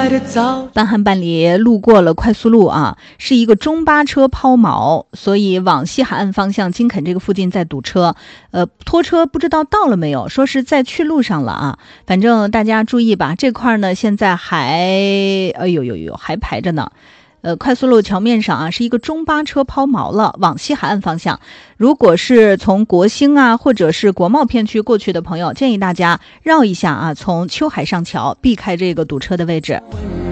办案办理路过了快速路啊，是一个中巴车抛锚，所以往西海岸方向金肯这个附近在堵车，拖车不知道到了没有，说是在去路上了啊，反正大家注意吧，这块呢现在还还排着呢。快速路桥面上啊，是一个中巴车抛锚了，往西海岸方向。如果是从国兴啊，或者是国贸片区过去的朋友，建议大家绕一下啊，从秋海上桥，避开这个堵车的位置。